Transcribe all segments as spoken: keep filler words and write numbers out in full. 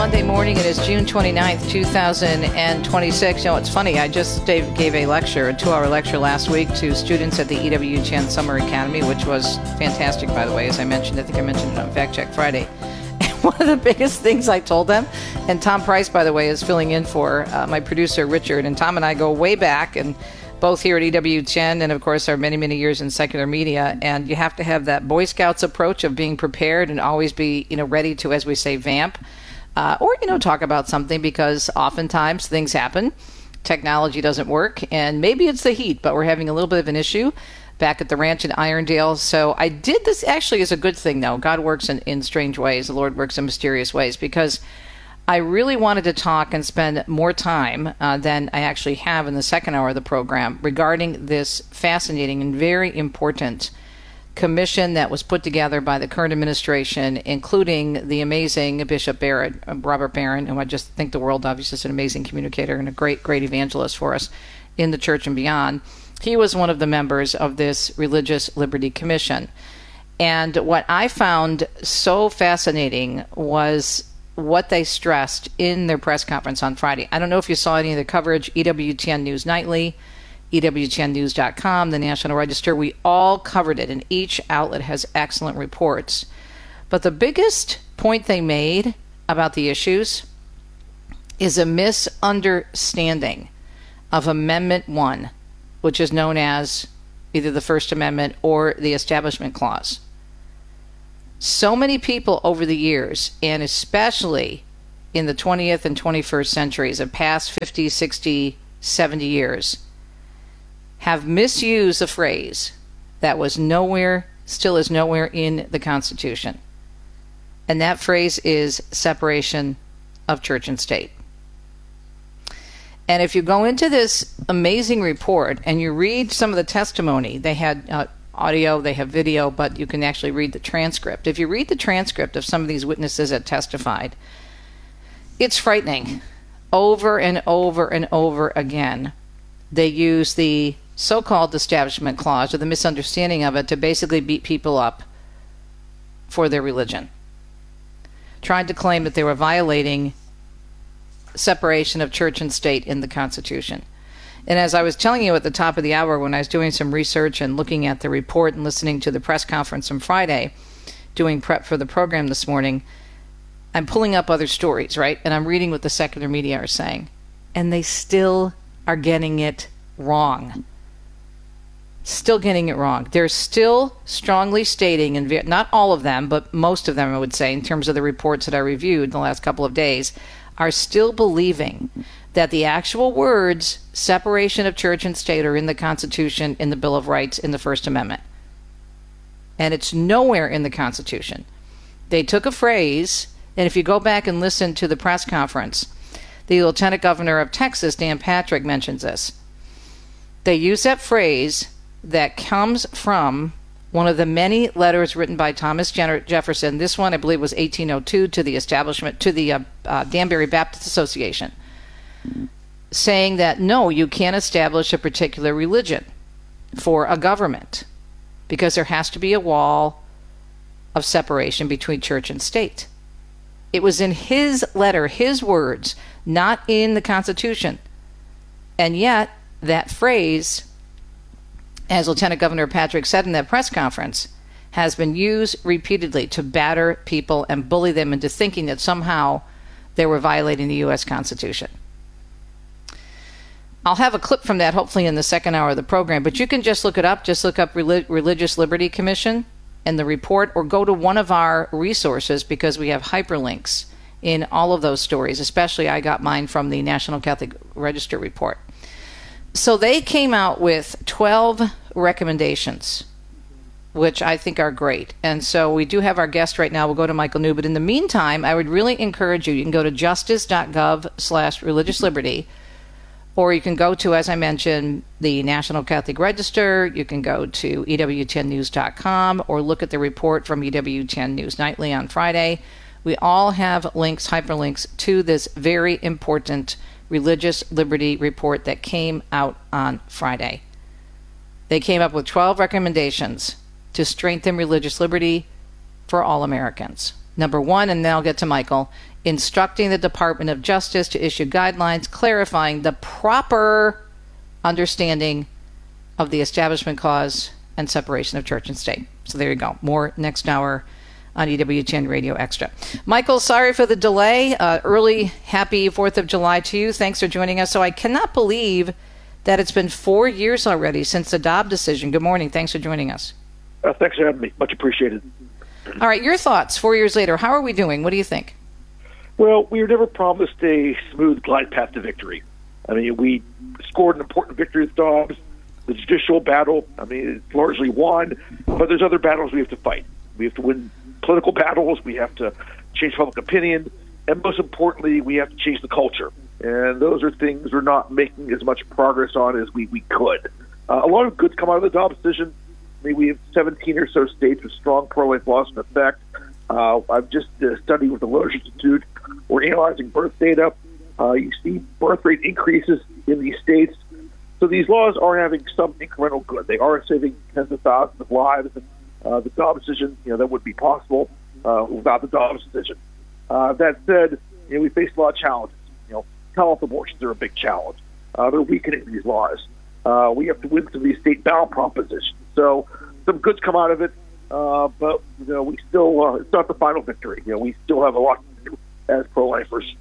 Monday morning. It is June twenty-ninth, two thousand twenty-six. You know, it's funny. I just gave, gave a lecture, a two-hour lecture last week to students at the E W Chen Summer Academy, which was fantastic, by the way, as I mentioned. I think I mentioned it on Fact Check Friday. And one of the biggest things I told them, and Tom Price, by the way, is filling in for uh, my producer, Richard, and Tom and I go way back, and both here at E W Chen and, of course, our many, many years in secular media. And you have to have that Boy Scouts approach of being prepared and always be, you know, ready to, as we say, vamp. Uh, or, you know, talk about something, because oftentimes things happen. Technology doesn't work, and maybe it's the heat, but we're having a little bit of an issue back at the ranch in Irondale. So I did this actually as a good thing, though. God works in, in strange ways. The Lord works in mysterious ways, because I really wanted to talk and spend more time uh, than I actually have in the second hour of the program regarding this fascinating and very important commission that was put together by the current administration, including the amazing Bishop Barrett, uh, Robert Barron, who I just think the world of. He's just an amazing communicator and a great, great evangelist for us in the church and beyond. He was one of the members of this Religious Liberty Commission. And what I found so fascinating was what they stressed in their press conference on Friday. I don't know if you saw any of the coverage, E W T N News Nightly, E W T N news dot com, the National Register. We all covered it, and each outlet has excellent reports. But the biggest point they made about the issues is a misunderstanding of Amendment one, which is known as either the First Amendment or the Establishment Clause. So many people over the years, and especially in the twentieth and twenty-first centuries, the past fifty, sixty, seventy years, have misused a phrase that was nowhere, still is nowhere in the Constitution. And that phrase is separation of church and state. And if you go into this amazing report and you read some of the testimony, they had uh, audio, they have video, but you can actually read the transcript. If you read the transcript of some of these witnesses that testified, it's frightening. Over and over and over again, they use the so-called Establishment Clause, or the misunderstanding of it, to basically beat people up for their religion. Tried to claim that they were violating separation of church and state in the Constitution. And as I was telling you at the top of the hour, when I was doing some research and looking at the report and listening to the press conference on Friday, doing prep for the program this morning, I'm pulling up other stories, right? And I'm reading what the secular media are saying. And they still are getting it wrong. Still getting it wrong. They're still strongly stating, and not all of them, but most of them, I would say, in terms of the reports that I reviewed in the last couple of days, are still believing that the actual words separation of church and state are in the Constitution, in the Bill of Rights, in the First Amendment. And it's nowhere in the Constitution. They took a phrase, and if you go back and listen to the press conference, the Lieutenant Governor of Texas, Dan Patrick, mentions this. They use that phrase that comes from one of the many letters written by Thomas Jefferson. This one, I believe, was eighteen oh two to the establishment, to the uh, uh, Danbury Baptist Association, saying that, no, you can't establish a particular religion for a government because there has to be a wall of separation between church and state. It was in his letter, his words, not in the Constitution. And yet, that phrase, as Lieutenant Governor Patrick said in that press conference, has been used repeatedly to batter people and bully them into thinking that somehow they were violating the U S Constitution. I'll have a clip from that hopefully in the second hour of the program, but you can just look it up. Just look up Reli- Religious Liberty Commission and the report, or go to one of our resources, because we have hyperlinks in all of those stories. Especially I got mine from the National Catholic Register report. So they came out with twelve recommendations, which I think are great. And so we do have our guest right now. We'll go to Michael New. But in the meantime, I would really encourage you, you can go to justice.gov slash religious liberty, or you can go to, as I mentioned, the National Catholic Register. You can go to E W T N news dot com, or look at the report from E W T N News Nightly on Friday. We all have links, hyperlinks, to this very important Religious Liberty report that came out on Friday. They came up with twelve recommendations to strengthen religious liberty for all Americans. Number one, and then I'll get to Michael, instructing the Department of Justice to issue guidelines clarifying the proper understanding of the Establishment Clause and separation of church and state. So there you go. More next hour on E W T N Radio Extra. Michael, sorry for the delay. Uh, early happy fourth of July to you. Thanks for joining us. So I cannot believe that it's been four years already since the Dobbs decision. Good morning. Thanks for joining us. Uh, thanks for having me. Much appreciated. All right, your thoughts four years later. How are we doing? What do you think? Well, we were never promised a smooth glide path to victory. I mean, we scored an important victory with Dobbs. The judicial battle, I mean, it's largely won, but there's other battles we have to fight. We have to win political battles. We have to change public opinion. And most importantly, we have to change the culture. And those are things we're not making as much progress on as we, we could. Uh, a lot of goods come out of the Dobbs decision. I mean, we have seventeen or so states with strong pro-life laws in effect. Uh, I've just uh, studied with the Loesch Institute. We're analyzing birth data. Uh, you see birth rate increases in these states. So these laws are having some incremental good. They are saving tens of thousands of lives. And, uh, the Dobbs decision, you know, that would be possible uh, without the Dobbs decision. Uh, that said, you know, we face a lot of challenges. You know, telehealth abortions are a big challenge. Uh, they're weakening these laws. Uh, we have to win some of these state ballot propositions. So some goods come out of it, uh, but you know, we still uh, it's not the final victory. You know, we still have a lot to do as pro-lifers.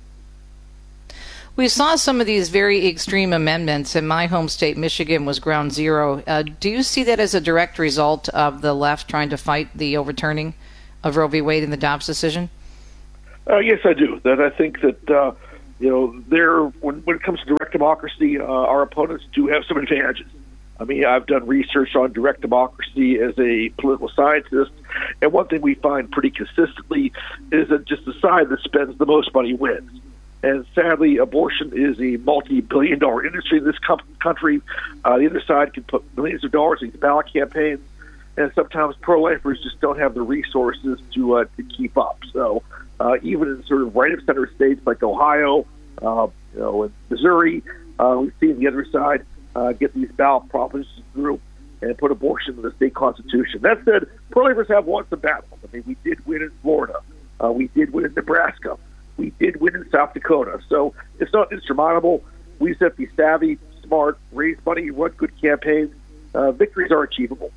We saw some of these very extreme amendments in my home state, Michigan, was ground zero. Uh, do you see that as a direct result of the left trying to fight the overturning of Roe v. Wade in the Dobbs decision? Uh, yes, I do. That I think that uh, you know, there when when it comes to direct democracy, uh, our opponents do have some advantages. I mean, I've done research on direct democracy as a political scientist, and one thing we find pretty consistently is that just the side that spends the most money wins. And sadly, abortion is a multi-billion dollar industry in this com- country. Uh, the other side can put millions of dollars into ballot campaigns, and sometimes pro-lifers just don't have the resources to uh, to keep up. So uh, even in sort of right-of-center states like Ohio, uh, you know, and Missouri, uh, we've seen the other side uh, get these ballot propositions through and put abortion in the state constitution. That said, pro-lifers have won some battles. I mean, we did win in Florida. Uh, we did win in Nebraska. We did win in South Dakota. So it's not insurmountable. We just have to be savvy, smart, raise money, run good campaigns. Uh, victories are achievable.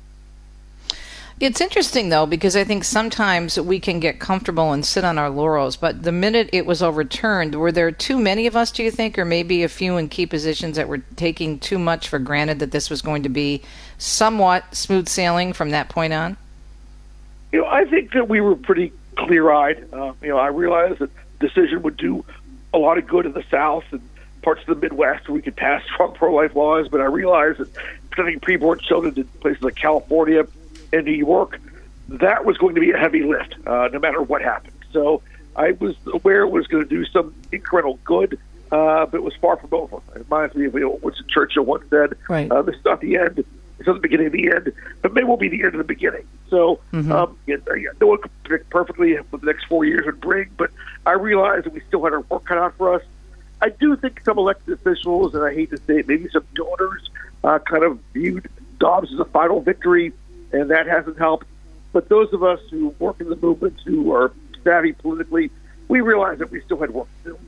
It's interesting, though, because I think sometimes we can get comfortable and sit on our laurels. But the minute it was overturned, were there too many of us, do you think, or maybe a few in key positions that were taking too much for granted that this was going to be somewhat smooth sailing from that point on? You know, I think that we were pretty clear-eyed. Uh, you know, I realized that the decision would do a lot of good in the South and parts of the Midwest where we could pass strong pro-life laws, but I realized that protecting preborn children in places like California and New York, that was going to be a heavy lift, uh, no matter what happened. So I was aware it was going to do some incremental good, uh, but it was far from over. It reminds me of you know, what Churchill once said, right. uh, this is not the end. It's not the beginning of the end, but maybe will be the end of the beginning. So mm-hmm. um, yeah, no one could predict perfectly what the next four years would bring, but I realized that we still had our work cut out for us. I do think some elected officials, and I hate to say it, maybe some donors, uh, kind of viewed Dobbs as a final victory, and that hasn't helped. But those of us who work in the movement, who are savvy politically, we realize that we still had work to do.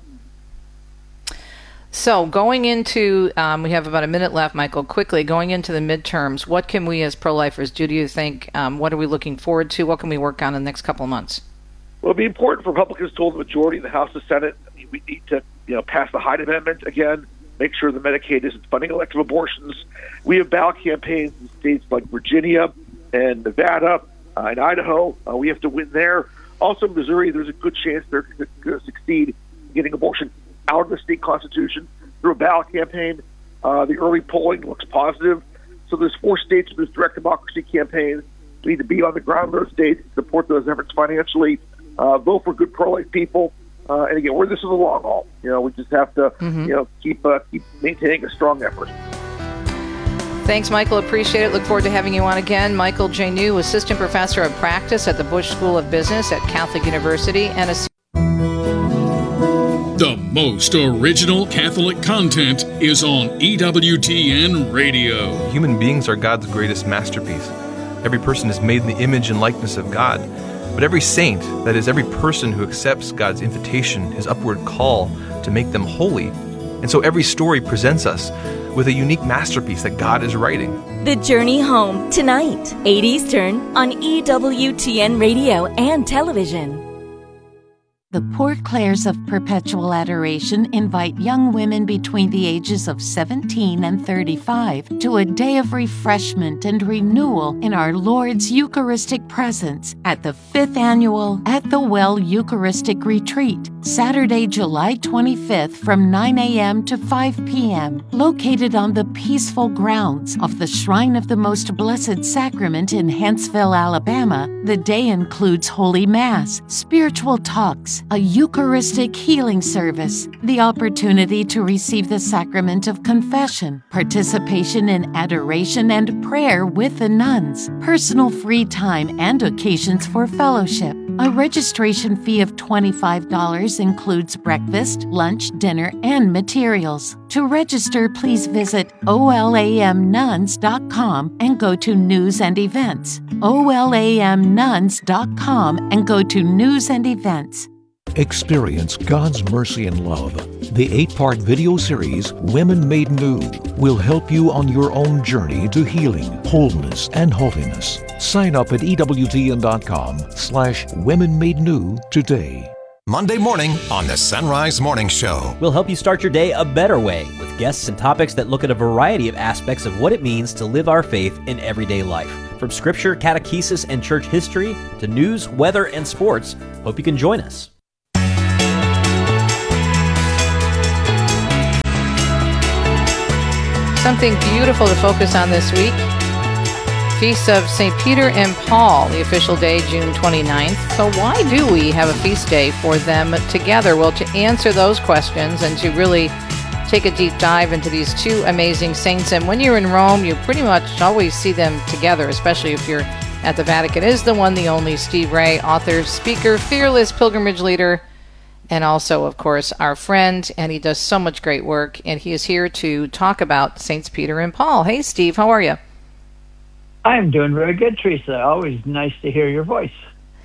So going into, um, we have about a minute left, Michael, quickly, going into the midterms, what can we as pro-lifers do, do you think? Um, what are we looking forward to? What can we work on in the next couple of months? Well, it'll be important for Republicans to hold the majority in the House and Senate. I mean, we need to you know, pass the Hyde Amendment again, make sure the Medicaid isn't funding elective abortions. We have ballot campaigns in states like Virginia and Nevada uh, and Idaho. Uh, we have to win there. Also, Missouri, there's a good chance they're going to succeed in getting abortion out of the state constitution through a ballot campaign. Uh, the early polling looks positive. So there's four states with this direct democracy campaign. We need to be on the ground in those states, support those efforts financially, uh, vote for good pro-life people. Uh, and again, we're this is a long haul. You know, we just have to, mm-hmm. you know, keep uh, keep maintaining a strong effort. Thanks, Michael. Appreciate it. Look forward to having you on again. Michael J. New, Assistant Professor of Practice at the Bush School of Business at Catholic University, and a The most original Catholic content is on E W T N Radio. Human beings are God's greatest masterpiece. Every person is made in the image and likeness of God. But every saint, that is, every person who accepts God's invitation, his upward call to make them holy. And so every story presents us with a unique masterpiece that God is writing. The Journey Home, tonight, eight Eastern, on E W T N Radio and Television. The Port Clares of Perpetual Adoration invite young women between the ages of seventeen and thirty-five to a day of refreshment and renewal in our Lord's Eucharistic presence at the fifth Annual At the Well Eucharistic Retreat, Saturday, July twenty-fifth from nine a.m. to five p.m., located on the peaceful grounds of the Shrine of the Most Blessed Sacrament in Huntsville, Alabama. The day includes Holy Mass, spiritual talks, a Eucharistic healing service, the opportunity to receive the sacrament of confession, participation in adoration and prayer with the nuns, personal free time and occasions for fellowship. A registration fee of twenty-five dollars includes breakfast, lunch, dinner, and materials. To register, please visit O L A M nuns dot com and go to News and Events. O L A M nuns dot com and go to News and Events. Experience God's mercy and love. The eight-part video series, Women Made New, will help you on your own journey to healing, wholeness, and holiness. Sign up at E W T N dot com slash Women Made New today. Monday morning on the Sunrise Morning Show. We'll help you start your day a better way with guests and topics that look at a variety of aspects of what it means to live our faith in everyday life. From scripture, catechesis, and church history to news, weather, and sports. Hope you can join us. Something beautiful to focus on this week. Feast of Saint Peter and Paul, the official day, June twenty-ninth. So why do we have a feast day for them together? Well, to answer those questions and to really take a deep dive into these two amazing saints. And when you're in Rome, you pretty much always see them together, especially if you're at the Vatican. It is the one, the only Steve Ray, author, speaker, fearless pilgrimage leader, and also, of course, our friend, and he does so much great work, and he is here to talk about Saints Peter and Paul. Hey, Steve, how are you? I'm doing very good, Teresa. Always nice to hear your voice.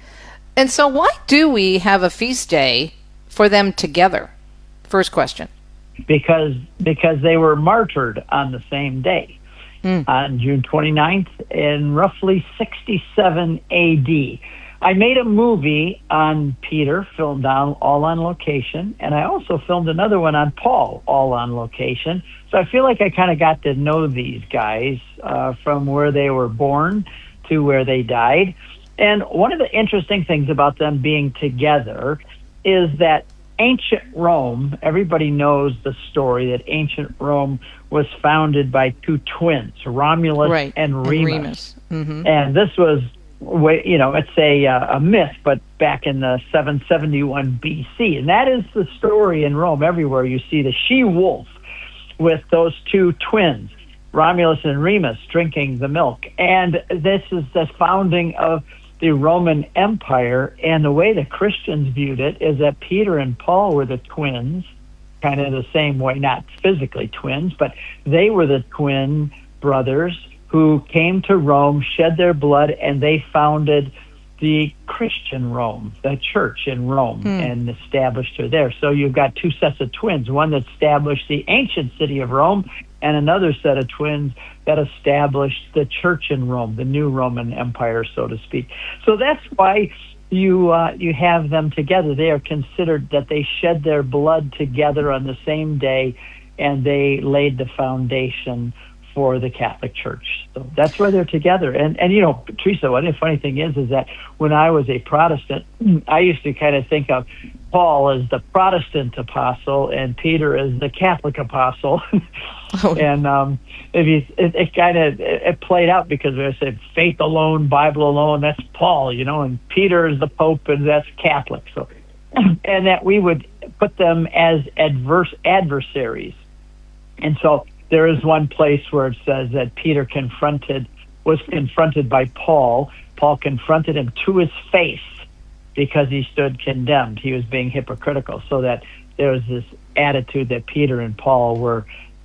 And so why do we have a feast day for them together? First question. Because because they were martyred on the same day, mm. on June twenty-ninth in roughly sixty-seven A D I made a movie on Peter, filmed on, all on location, and I also filmed another one on Paul, all on location. So I feel like I kind of got to know these guys uh, from where they were born to where they died. And one of the interesting things about them being together is that ancient Rome, everybody knows the story that ancient Rome was founded by two twins, Romulus right. and Remus. And, Remus. Mm-hmm. and this was, you know, it's a, uh, a myth, but back in the seven seventy-one B C. And that is the story in Rome. Everywhere you see the she-wolf with those two twins, Romulus and Remus, drinking the milk. And this is the founding of the Roman Empire. And the way the Christians viewed it is that Peter and Paul were the twins, kind of the same way, not physically twins, but they were the twin brothers who came to Rome, shed their blood, and they founded the Christian Rome, the church in Rome, hmm. and established her there. So you've got two sets of twins, one that established the ancient city of Rome, and another set of twins that established the church in Rome, the new Roman Empire, so to speak. So that's why you uh, you have them together. They are considered that they shed their blood together on the same day, and they laid the foundation for the Catholic Church. So that's why they're together. And, and you know, Teresa, what the funny thing is, is that when I was a Protestant, I used to kind of think of Paul as the Protestant apostle and Peter as the Catholic apostle. oh. And um, if you, it, it kind of it, it played out because we said faith alone, Bible alone, that's Paul, you know, and Peter is the Pope, and that's Catholic. So, and that we would put them as adverse adversaries. And so there is one place where it says that Peter confronted, was confronted by Paul. Paul confronted him to his face because he stood condemned. He was being hypocritical. So that there was this attitude that Peter and Paul were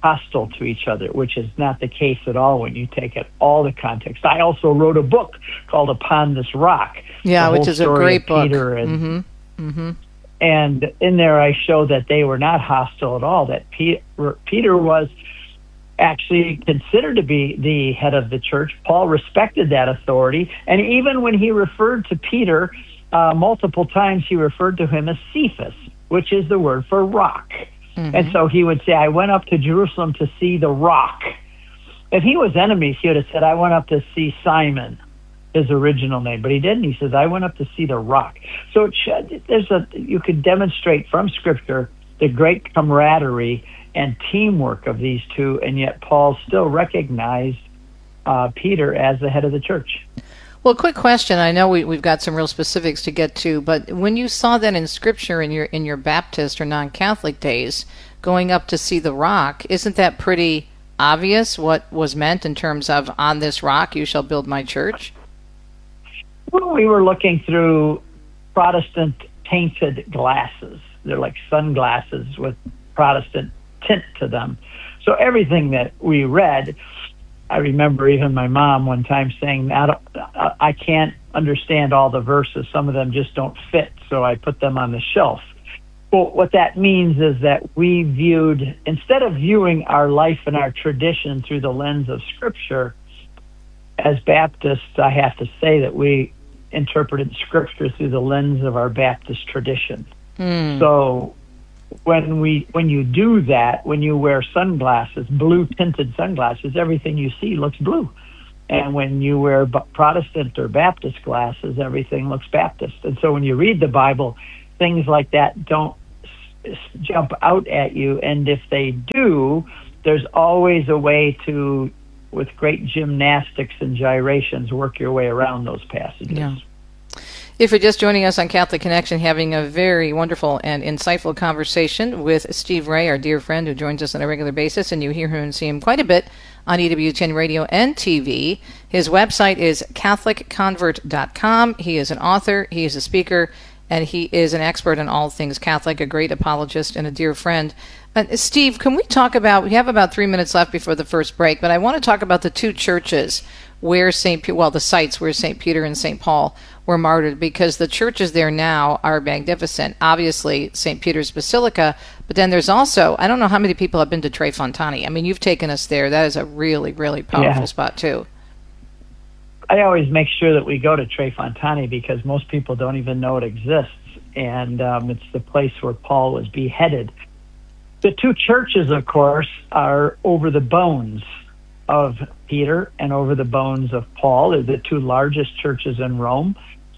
hostile to each other, which is not the case at all when you take it all the context. I also wrote a book called Upon This Rock. Yeah, which is a great book. Peter and, mm-hmm. Mm-hmm. and in there I show that they were not hostile at all, that Peter, Peter was actually considered to be the head of the church. Paul respected that authority, and even when he referred to Peter, uh, multiple times he referred to him as Cephas, which is the word for rock. Mm-hmm. And so he would say, I went up to Jerusalem to see the rock. If he was enemies, he would have said, I went up to see Simon, his original name. But he didn't. He says, I went up to see the rock. So it should, there's a, you could demonstrate from Scripture the great camaraderie and teamwork of these two, and yet Paul still recognized uh, Peter as the head of the church. Well, quick question. I know we, we've got some real specifics to get to, but when you saw that in Scripture in your in your Baptist or non-Catholic days, going up to see the rock, isn't that pretty obvious what was meant in terms of, on this rock you shall build my church? Well, we were looking through Protestant tainted glasses. They're like sunglasses with Protestant tint to them. So everything that we read, I remember even my mom one time saying, I, don't, I can't understand all the verses. Some of them just don't fit, so I put them on the shelf. Well, what that means is that we viewed, instead of viewing our life and our tradition through the lens of Scripture, as Baptists, I have to say that we interpreted Scripture through the lens of our Baptist tradition. Mm. So when we when you do that, when you wear sunglasses, blue tinted sunglasses, everything you see looks blue. And when you wear Protestant or Baptist glasses, everything looks Baptist. And so when you read the Bible, things like that don't s- jump out at you. And if they do, there's always a way to, with great gymnastics and gyrations, work your way around those passages. Yeah. If you're just joining us on Catholic Connection, having a very wonderful and insightful conversation with Steve Ray, our dear friend who joins us on a regular basis, and you hear him and see him quite a bit on E W T N Radio and T V. His website is Catholic Convert dot com. He is an author, he is a speaker, and he is an expert on all things Catholic, a great apologist and a dear friend. Uh, Steve, can we talk about, we have about three minutes left before the first break, but I want to talk about the two churches where Saint P- well, the sites where Saint Peter and Saint Paul were martyred, because the churches there now are magnificent. Obviously, Saint Peter's Basilica, but then there's also, I don't know how many people have been to Tre Fontani. I mean, you've taken us there. That is a really, really powerful yeah. spot, too. I always make sure that we go to Tre Fontani because most people don't even know it exists, and um, it's the place where Paul was beheaded. The two churches, of course, are over the bones of Peter and over the bones of Paul. They're the two largest churches in Rome.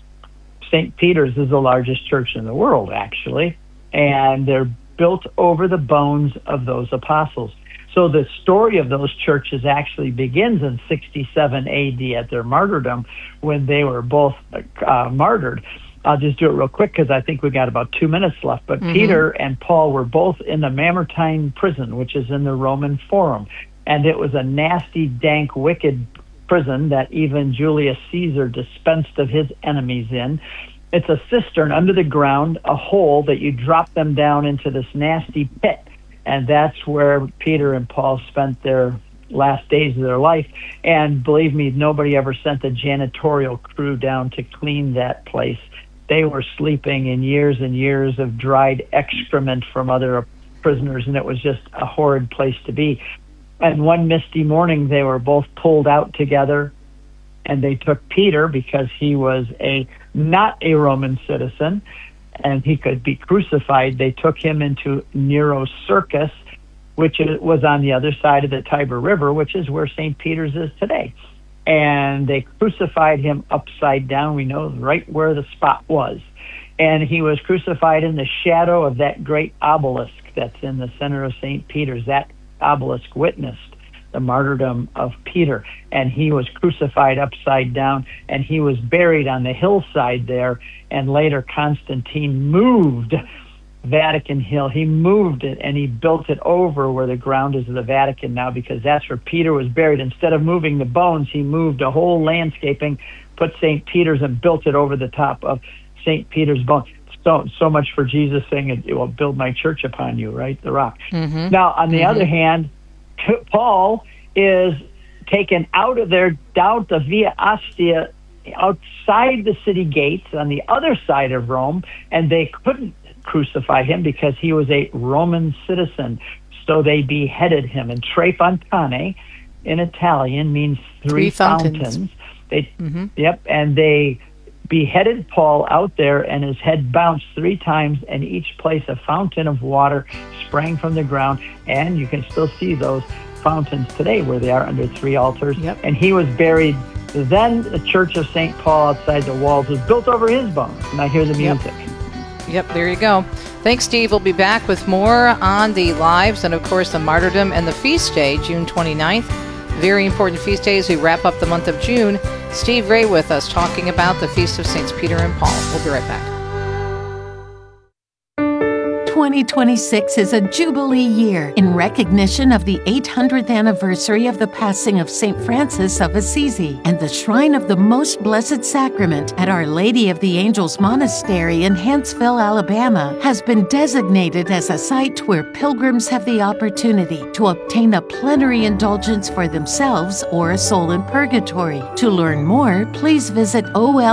Saint Peter's is the largest church in the world, actually, and they're built over the bones of those apostles. So the story of those churches actually begins in sixty-seven A D at their martyrdom, when they were both uh, martyred. I'll just do it real quick because I think we got about two minutes left. But mm-hmm. Peter and Paul were both in the Mamertine prison, which is in the Roman Forum. And it was a nasty, dank, wicked prison that even Julius Caesar dispensed of his enemies in. It's a cistern under the ground, a hole that you drop them down into this nasty pit. And that's where Peter and Paul spent their last days of their life. And believe me, nobody ever sent a janitorial crew down to clean that place. They were sleeping in years and years of dried excrement from other prisoners, and it was just a horrid place to be. And one misty morning, they were both pulled out together, and they took Peter, because he was a not a Roman citizen, and he could be crucified. They took him into Nero's circus, which was on the other side of the Tiber River, which is where Saint Peter's is today. And they crucified him upside down. We know right where the spot was. And he was crucified in the shadow of that great obelisk that's in the center of Saint Peter's. That obelisk witnessed the martyrdom of Peter, and he was crucified upside down, and he was buried on the hillside there. And later Constantine moved Vatican Hill. He moved it, and he built it over where the ground is of the Vatican now, because that's where Peter was buried. Instead of moving the bones, he moved a whole landscaping, put Saint Peter's, and built it over the top of Saint Peter's bones. So, so much for Jesus saying, it will build my church upon you, right? The rock. Mm-hmm. Now, on the mm-hmm. other hand, Paul is taken out of there down the Via Ostia, outside the city gates on the other side of Rome, and they couldn't crucify him because he was a Roman citizen. So they beheaded him. And Tre Fontane in Italian means three, three fountains. fountains. They, mm-hmm. Yep, and they beheaded Paul out there, and his head bounced three times, and each place a fountain of water sprang from the ground. And you can still see those fountains today where they are under three altars. Yep. And he was buried. Then the Church of Saint Paul outside the walls was built over his bones. And I hear the music. Yep. Yep, there you go. Thanks, Steve. We'll be back with more on the lives and, of course, the martyrdom and the feast day, June twenty-ninth. Very important feast day as we wrap up the month of June. Steve Ray with us talking about the Feast of Saints Peter and Paul. We'll be right back. twenty twenty-six is a Jubilee year in recognition of the eight hundredth anniversary of the passing of Saint Francis of Assisi, and the Shrine of the Most Blessed Sacrament at Our Lady of the Angels Monastery in Huntsville, Alabama, has been designated as a site where pilgrims have the opportunity to obtain a plenary indulgence for themselves or a soul in purgatory. To learn more, please visit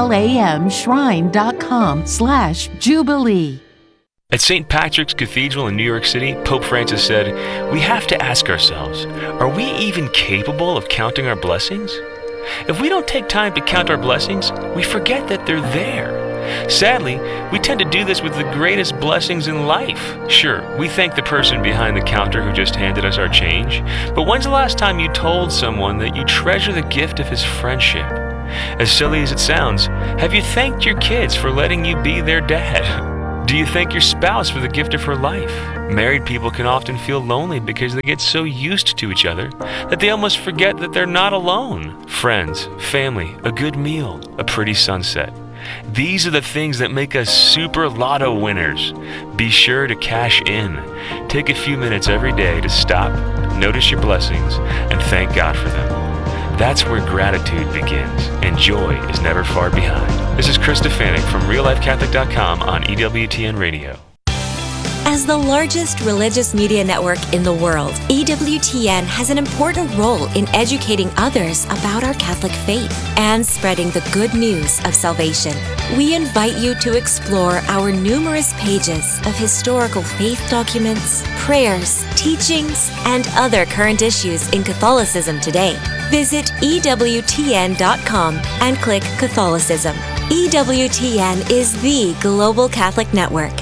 olamshrine.com slash Jubilee. At Saint Patrick's Cathedral in New York City, Pope Francis said, "We have to ask ourselves, are we even capable of counting our blessings? If we don't take time to count our blessings, we forget that they're there. Sadly, we tend to do this with the greatest blessings in life. Sure, we thank the person behind the counter who just handed us our change, but when's the last time you told someone that you treasure the gift of his friendship? As silly as it sounds, have you thanked your kids for letting you be their dad? Do you thank your spouse for the gift of her life? Married people can often feel lonely because they get so used to each other that they almost forget that they're not alone. Friends, family, a good meal, a pretty sunset. These are the things that make us super lotto winners. Be sure to cash in. Take a few minutes every day to stop, notice your blessings, and thank God for them. That's where gratitude begins, and joy is never far behind. This is Chris Stefanik from real life catholic dot com on E W T N Radio. As the largest religious media network in the world, E W T N has an important role in educating others about our Catholic faith and spreading the good news of salvation. We invite you to explore our numerous pages of historical faith documents, prayers, teachings, and other current issues in Catholicism today. Visit E W T N dot com and click Catholicism. E W T N is the global Catholic network.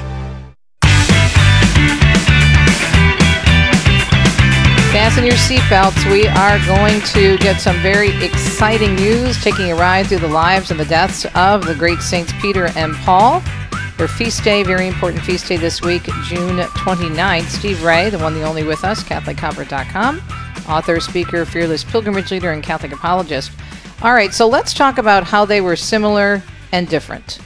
Fasten your seatbelts. We are going to get some very exciting news, taking a ride through the lives and the deaths of the great Saints Peter and Paul. Their feast day, very important feast day this week, June twenty-ninth. Steve Ray, the one, the only with us, Catholic Comfort dot com. Author, speaker, fearless pilgrimage leader, and Catholic apologist. All right, so let's talk about how they were similar and different.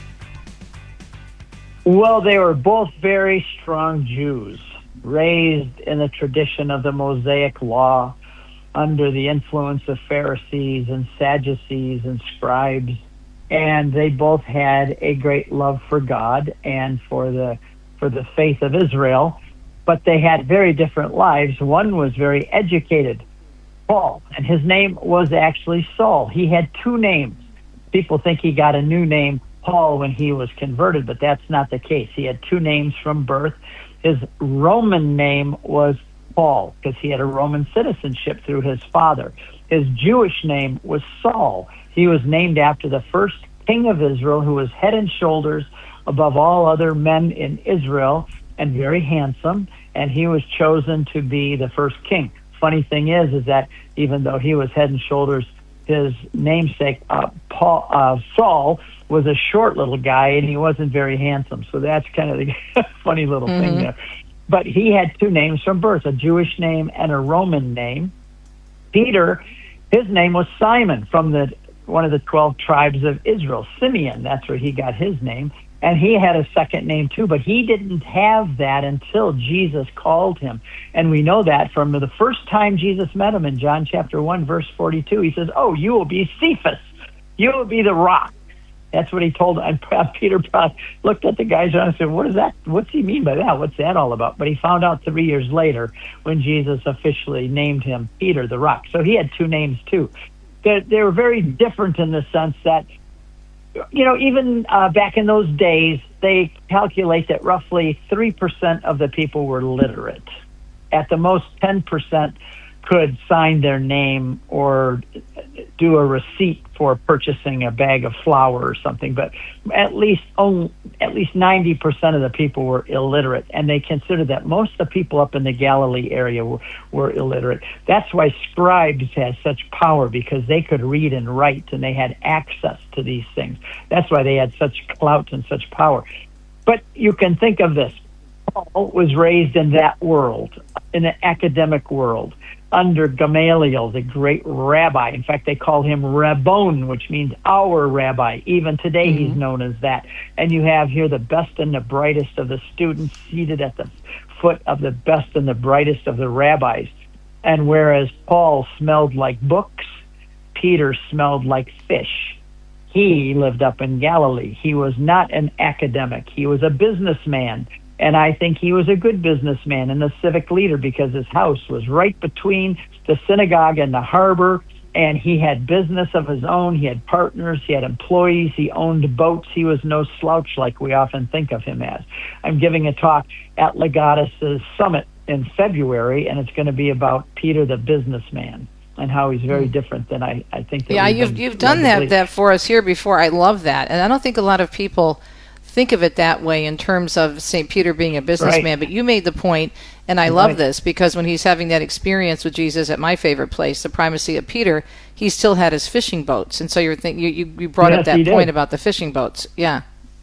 Well, they were both very strong Jews, raised in the tradition of the Mosaic Law, under the influence of Pharisees and Sadducees and scribes. And they both had a great love for God and for the for the faith of Israel. But they had very different lives. One was very educated, Paul, and his name was actually Saul. He had two names. People think he got a new name, Paul, when he was converted, but that's not the case. He had two names from birth. His Roman name was Paul because he had a Roman citizenship through his father. His Jewish name was Saul. He was named after the first king of Israel, who was head and shoulders above all other men in Israel, and very handsome, and he was chosen to be the first king. Funny thing is, is that even though he was head and shoulders, his namesake, uh, Paul, uh, Saul, was a short little guy, and he wasn't very handsome. So that's kind of the funny little mm-hmm. thing there. But he had two names from birth, a Jewish name and a Roman name. Peter, his name was Simon, from the one of the twelve tribes of Israel, Simeon. That's where he got his name. And he had a second name too, but he didn't have that until Jesus called him. And we know that from the first time Jesus met him in John chapter one, verse forty-two. He says, "Oh, you will be Cephas. You will be the rock." That's what he told. And Peter probably looked at the guys and said, "What is that? What's he mean by that? What's that all about?" But he found out three years later when Jesus officially named him Peter the Rock. So he had two names too. They, they were very different in the sense that, you know, even uh, back in those days, they calculate that roughly three percent of the people were literate. At the most, ten percent could sign their name or do a receipt for purchasing a bag of flour or something, but at least only, at least ninety percent of the people were illiterate, and they considered that most of the people up in the Galilee area were, were illiterate. That's why scribes had such power, because they could read and write, and they had access to these things. That's why they had such clout and such power. But you can think of this. Paul was raised in that world, in an academic world, under Gamaliel, the great rabbi. In fact, they call him Rabbon, which means our rabbi. Even today, mm-hmm. he's known as that. And you have here the best and the brightest of the students seated at the foot of the best and the brightest of the rabbis. And whereas Paul smelled like books, Peter smelled like fish. He lived up in Galilee. He was not an academic. He was a businessman. And I think he was a good businessman and a civic leader, because his house was right between the synagogue and the harbor, and he had business of his own. He had partners. He had employees. He owned boats. He was no slouch like we often think of him as. I'm giving a talk at Legatus' summit in February, and it's going to be about Peter the businessman and how he's very different than I, I think that Yeah, you've, you've done that, that for us here before. I love that. And I don't think a lot of people think of it that way in terms of Saint Peter being a businessman, right. But you made the point, and I love right. this, because when he's having that experience with Jesus at my favorite place, the primacy of Peter, he still had his fishing boats. And so you're think, you, you, you brought yes, up that point did. about the fishing boats. Yeah.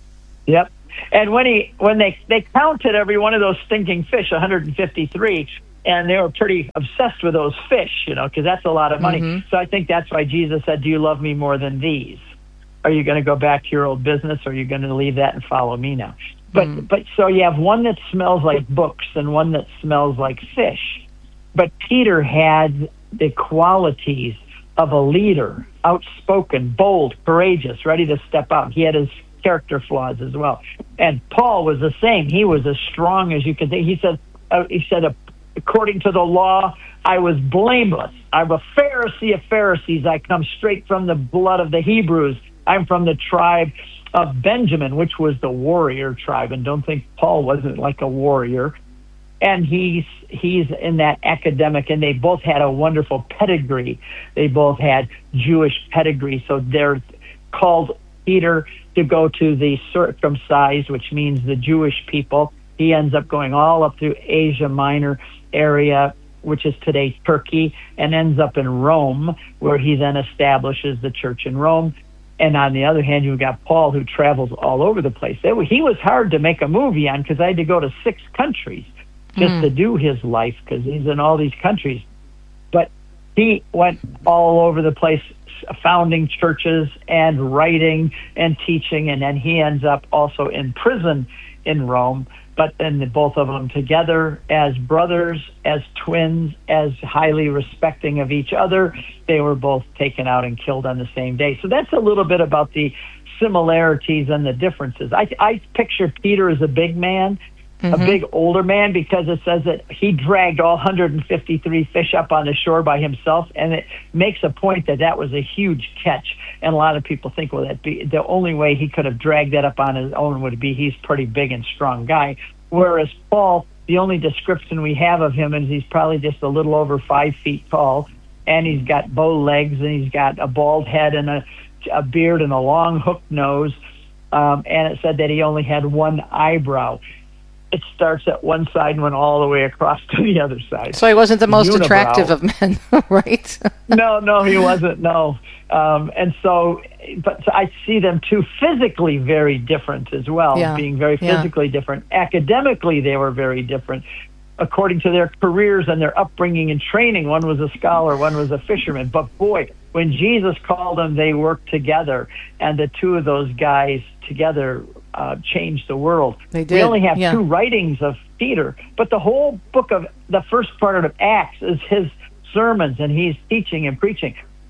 Yep. And when he when they, they counted every one of those stinking fish, one hundred fifty-three, and they were pretty obsessed with those fish, you know, because that's a lot of money. Mm-hmm. So I think that's why Jesus said, "Do you love me more than these? Are you going to go back to your old business, or are you going to leave that and follow me now?" But mm. but so you have one that smells like books and one that smells like fish. But Peter had the qualities of a leader, outspoken, bold, courageous, ready to step out. He had his character flaws as well. And Paul was the same. He was as strong as you could think. He said, uh, he said, uh, according to the law, I was blameless. I'm a Pharisee of Pharisees. I come straight from the blood of the Hebrews. I'm from the tribe of Benjamin, which was the warrior tribe. And don't think Paul wasn't like a warrior. And he's he's in that academic, and they both had a wonderful pedigree. They both had Jewish pedigree. So they're called Peter to go to the circumcised, which means the Jewish people. He ends up going all up through Asia Minor area, which is today Turkey, and ends up in Rome, where he then establishes the church in Rome. And on the other hand, you've got Paul, who travels all over the place. He was hard to make a movie on, because I had to go to six countries just mm. to do his life, because he's in all these countries. But he went all over the place, founding churches and writing and teaching, and then he ends up also in prison in Rome. But then the, both of them together as brothers, as twins, as highly respecting of each other, they were both taken out and killed on the same day. So that's a little bit about the similarities and the differences. I, I picture Peter as a big man, mm-hmm. a big older man, because it says that he dragged all one hundred fifty-three fish up on the shore by himself, and it makes a point that that was a huge catch. And a lot of people think, well, that be the only way he could have dragged that up on his own would be he's a pretty big and strong guy. Whereas Paul, the only description we have of him is he's probably just a little over five feet tall, and he's got bow legs, and he's got a bald head and a, a beard and a long hooked nose. Um, and it said that he only had one eyebrow. It starts at one side and went all the way across to the other side. So he wasn't the most Unibrow. attractive of men, right? no, no, he wasn't, no. Um, and so, but so I see them too physically very different as well, yeah. being very physically yeah. different. Academically, they were very different. According to their careers and their upbringing and training, one was a scholar, one was a fisherman. But boy, when Jesus called them, they worked together, and the two of those guys together uh, changed the world. They did. We only have yeah. two writings of Peter, but the whole book of the first part of Acts is his sermons, and he's teaching and preaching.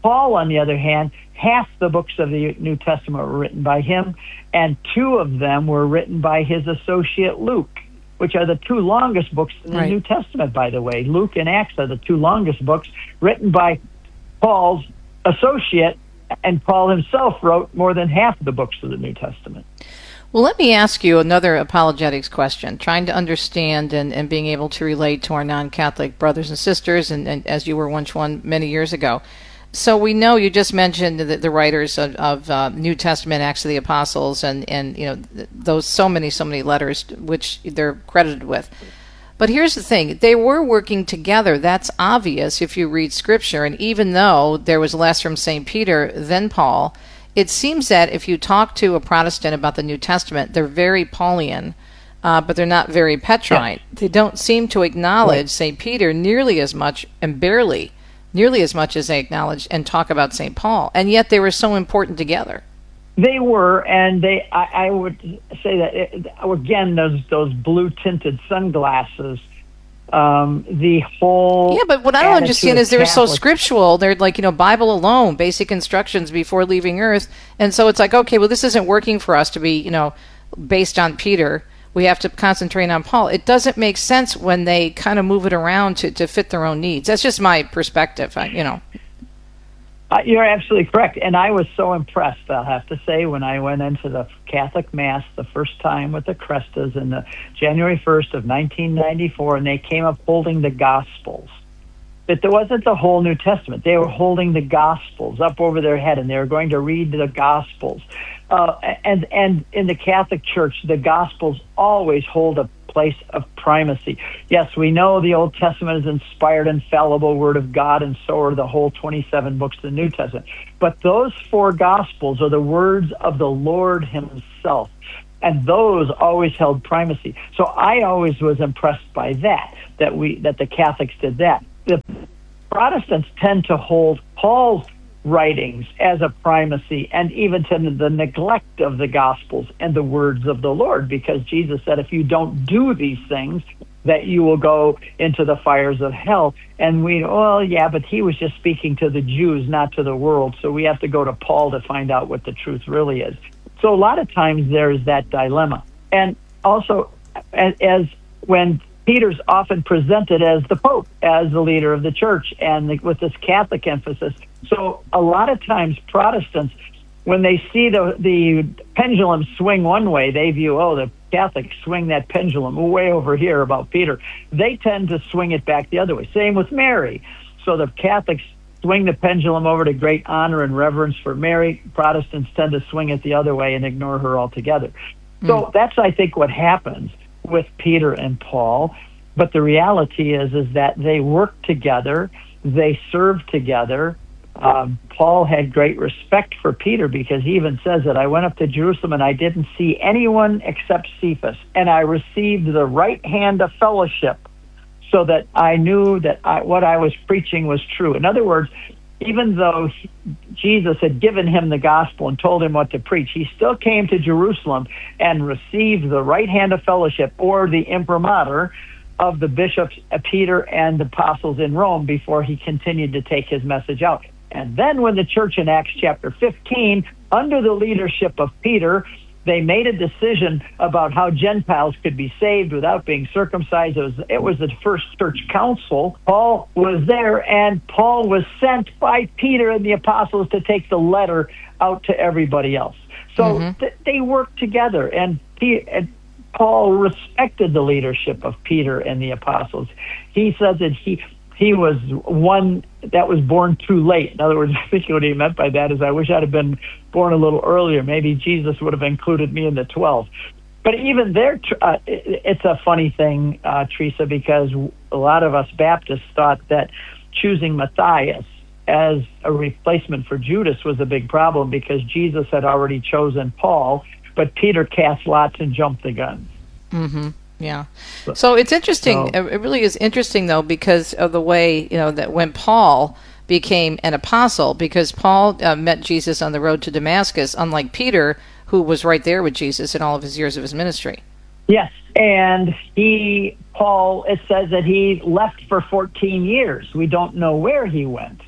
Paul, on the other hand, half the books of the New Testament were written by him, and two of them were written by his associate Luke, which are the two longest books in the Right. New Testament, by the way. Luke and Acts are the two longest books written by Paul's associate, and Paul himself wrote more than half of the books of the New Testament. Well, let me ask you another apologetics question, trying to understand and, and being able to relate to our non-Catholic brothers and sisters, and, and as you were once one many years ago. So we know you just mentioned the, the writers of, of uh, New Testament, Acts of the Apostles, and, and you know th- those so many, so many letters which they're credited with. But here's the thing. They were working together. That's obvious if you read Scripture. And even though there was less from Saint Peter than Paul, it seems that if you talk to a Protestant about the New Testament, they're very Paulian, uh, but they're not very Petrine. Yeah. They don't seem to acknowledge right. Saint Peter nearly as much, and barely, nearly as much as they acknowledge and talk about Saint Paul. And yet they were so important together. They were, and they. I, I would say that, it, again, those those blue-tinted sunglasses, um, the whole... Yeah, but what I don't understand is they're so scriptural. They're like, you know, Bible alone, basic instructions before leaving Earth. And so it's like, okay, well, this isn't working for us to be, you know, based on Peter. We have to concentrate on Paul. It doesn't make sense when they kind of move it around to, to fit their own needs. That's just my perspective, I, you know. Uh, you're absolutely correct. And I was so impressed, I'll have to say, when I went into the Catholic Mass the first time with the Crestas in the January first of nineteen ninety-four, and they came up holding the Gospels. But there wasn't the whole New Testament. They were holding the Gospels up over their head, and they were going to read the Gospels. Uh, and, and in the Catholic Church, the Gospels always hold a place of primacy. Yes, we know the Old Testament is inspired, infallible Word of God, and so are the whole twenty-seven books of the New Testament. But those four Gospels are the words of the Lord himself, and those always held primacy. So I always was impressed by that, that we that the Catholics did that. The Protestants tend to hold Paul's writings as a primacy, and even to the neglect of the Gospels and the words of the Lord, because Jesus said, if you don't do these things, that you will go into the fires of hell. And we, well, yeah, but he was just speaking to the Jews, not to the world, so we have to go to Paul to find out what the truth really is. So a lot of times there's that dilemma. And also, as, as when Peter's often presented as the Pope, as the leader of the church, and the, with this Catholic emphasis. So a lot of times Protestants, when they see the the pendulum swing one way, they view, oh, the Catholics swing that pendulum way over here about Peter. They tend to swing it back the other way. Same with Mary. So the Catholics swing the pendulum over to great honor and reverence for Mary. Protestants tend to swing it the other way and ignore her altogether. Mm. So that's, I think, what happens with Peter and Paul. But the reality is, is that they worked together, they served together. Um, Paul had great respect for Peter, because he even says that I went up to Jerusalem and I didn't see anyone except Cephas, and I received the right hand of fellowship, so that I knew that I, what I was preaching was true. In other words, even though he, Jesus had given him the gospel and told him what to preach, he still came to Jerusalem and received the right hand of fellowship, or the imprimatur of the bishops, uh, Peter and the apostles in Rome, before he continued to take his message out. And then when the church in Acts chapter fifteen, under the leadership of Peter, they made a decision about how Gentiles could be saved without being circumcised. It was, it was the first church council. Paul was there, and Paul was sent by Peter and the apostles to take the letter out to everybody else. So mm-hmm. th- they worked together, and, P- and Paul respected the leadership of Peter and the apostles. He said that he he was one that was born too late. In other words, I think what he meant by that is, I wish I'd have been born a little earlier. Maybe Jesus would have included me in the twelve. But even there, uh, it's a funny thing, uh, Teresa, because a lot of us Baptists thought that choosing Matthias as a replacement for Judas was a big problem, because Jesus had already chosen Paul, but Peter cast lots and jumped the gun. Mm-hmm. Yeah. So it's interesting. So, it really is interesting, though, because of the way, you know, that when Paul became an apostle, because Paul uh, met Jesus on the road to Damascus, unlike Peter, who was right there with Jesus in all of his years of his ministry. Yes. And he, Paul, it says that he left for fourteen years. We don't know where he went.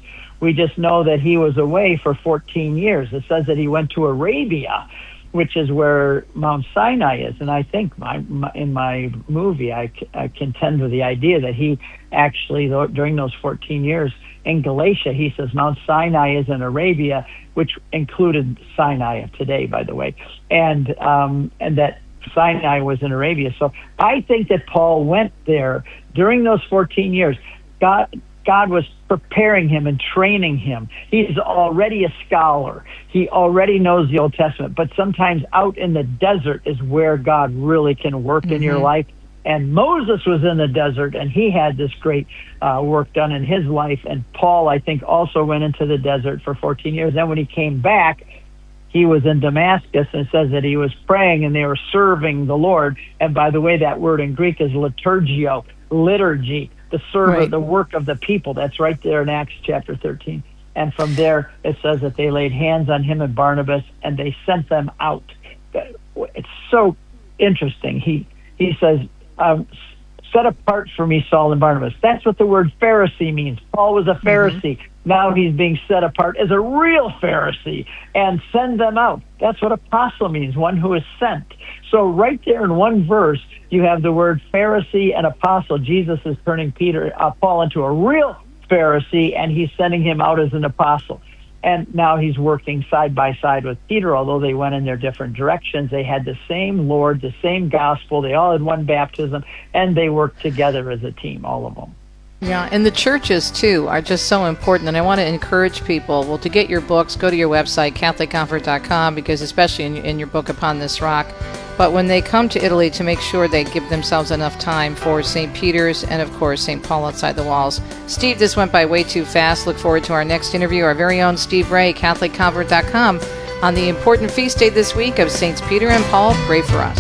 We just know that he was away for fourteen years. It says that he went to Arabia, which is where Mount Sinai is. And I think my, my, in my movie, I, I contend with the idea that he actually, during those fourteen years in Galatia, he says Mount Sinai is in Arabia, which included Sinai of today, by the way, and um, and that Sinai was in Arabia. So I think that Paul went there during those fourteen years. God, God was preparing him and training him. He's already a scholar. He already knows the Old Testament, but sometimes out in the desert is where God really can work mm-hmm. in your life. And Moses was in the desert, and he had this great uh, work done in his life. And Paul, I think, also went into the desert for fourteen years. Then when he came back, he was in Damascus, and it says that he was praying and they were serving the Lord. And by the way, that word in Greek is liturgio, liturgy, the serve right. the work of the people. That's right there in Acts chapter thirteen. And from there, it says that they laid hands on him and Barnabas, and they sent them out. It's so interesting. He he says, um, set apart for me Saul and Barnabas. That's what the word Pharisee means. Paul was a Pharisee. Mm-hmm. Now he's being set apart as a real Pharisee, and send them out. That's what apostle means, one who is sent. So right there in one verse, you have the word Pharisee and apostle. Jesus is turning Peter, uh, Paul into a real Pharisee, and he's sending him out as an apostle. And now he's working side by side with Peter, although they went in their different directions. They had the same Lord, the same gospel. They all had one baptism, and they worked together as a team, all of them. Yeah, and the churches, too, are just so important. And I want to encourage people, well, to get your books, go to your website, catholic comfort dot com, because especially in, in your book, Upon This Rock. But when they come to Italy, to make sure they give themselves enough time for Saint Peter's and, of course, Saint Paul outside the walls. Steve, this went by way too fast. Look forward to our next interview. Our very own Steve Ray, catholic comfort dot com, on the important feast day this week of Saints Peter and Paul. Pray for us.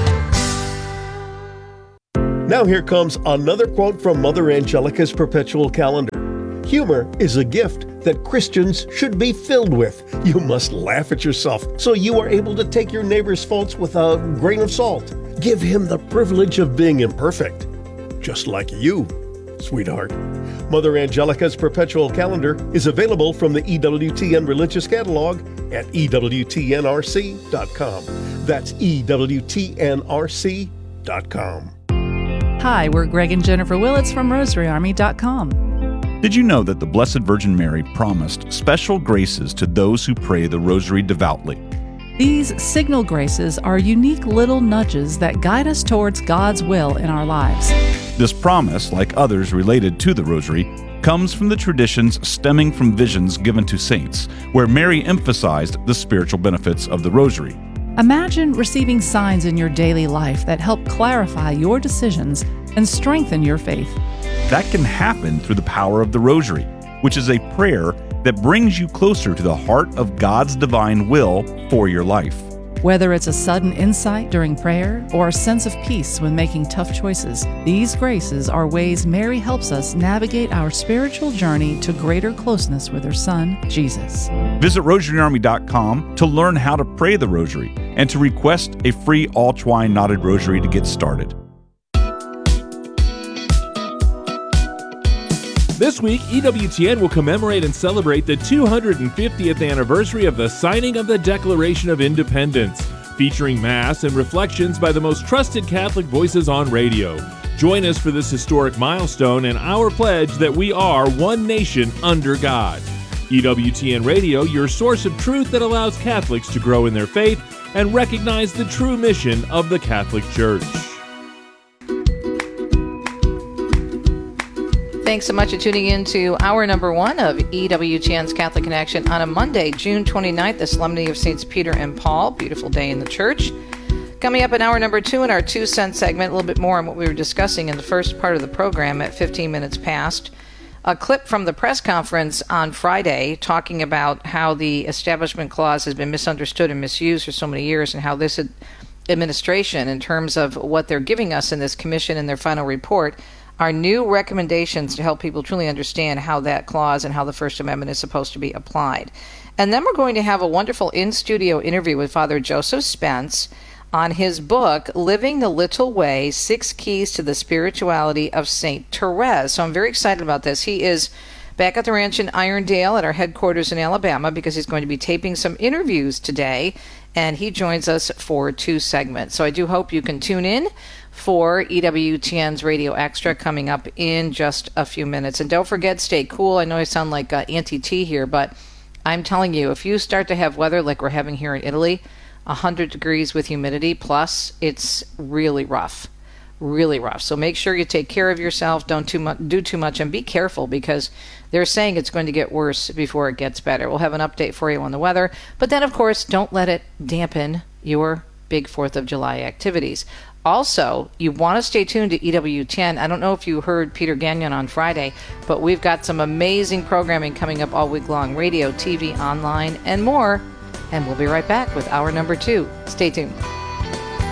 Now here comes another quote from Mother Angelica's perpetual calendar. Humor is a gift that Christians should be filled with. You must laugh at yourself so you are able to take your neighbor's faults with a grain of salt. Give him the privilege of being imperfect, just like you, sweetheart. Mother Angelica's perpetual calendar is available from the E W T N Religious Catalog at E W T N R C dot com. That's E W T N R C dot com. Hi, we're Greg and Jennifer Willits from Rosary Army dot com. Did you know that the Blessed Virgin Mary promised special graces to those who pray the Rosary devoutly? These signal graces are unique little nudges that guide us towards God's will in our lives. This promise, like others related to the Rosary, comes from the traditions stemming from visions given to saints, where Mary emphasized the spiritual benefits of the Rosary. Imagine receiving signs in your daily life that help clarify your decisions and strengthen your faith. That can happen through the power of the Rosary, which is a prayer that brings you closer to the heart of God's divine will for your life. Whether it's a sudden insight during prayer or a sense of peace when making tough choices, these graces are ways Mary helps us navigate our spiritual journey to greater closeness with her Son, Jesus. Visit Rosary Army dot com to learn how to pray the Rosary and to request a free all-twine knotted rosary to get started. This week, E W T N will commemorate and celebrate the two hundred fiftieth anniversary of the signing of the Declaration of Independence, featuring Mass and reflections by the most trusted Catholic voices on radio. Join us for this historic milestone and our pledge that we are one nation under God. E W T N Radio, your source of truth that allows Catholics to grow in their faith and recognize the true mission of the Catholic Church. Thanks so much for tuning in to hour number one of E W T N's Catholic Connection on a Monday, June twenty-ninth, the Solemnity of Saints Peter and Paul. Beautiful day in the church. Coming up in hour number two in our two cent segment, a little bit more on what we were discussing in the first part of the program at fifteen minutes past. A clip from the press conference on Friday talking about how the Establishment Clause has been misunderstood and misused for so many years, and how this administration, in terms of what they're giving us in this commission in their final report, are new recommendations to help people truly understand how that clause and how the First Amendment is supposed to be applied. And then we're going to have a wonderful in-studio interview with Father Joseph Spence on his book, Living the Little Way, Six Keys to the Spirituality of Saint Therese. So I'm very excited about this. He is back at the ranch in Irondale at our headquarters in Alabama because he's going to be taping some interviews today, and he joins us for two segments. So I do hope you can tune in for E W T N's Radio Extra coming up in just a few minutes. And don't forget, stay cool. I know I sound like uh, Auntie T here, but I'm telling you, if you start to have weather like we're having here in Italy, one hundred degrees with humidity plus, it's really rough. Really rough. So make sure you take care of yourself. Don't too much, do too much, and be careful because they're saying it's going to get worse before it gets better. We'll have an update for you on the weather. But then, of course, don't let it dampen your big fourth of July activities. Also, you want to stay tuned to E W T N. I don't know if you heard Peter Gagnon on Friday, but we've got some amazing programming coming up all week long. Radio, T V, online, and more. And we'll be right back with hour number two. Stay tuned.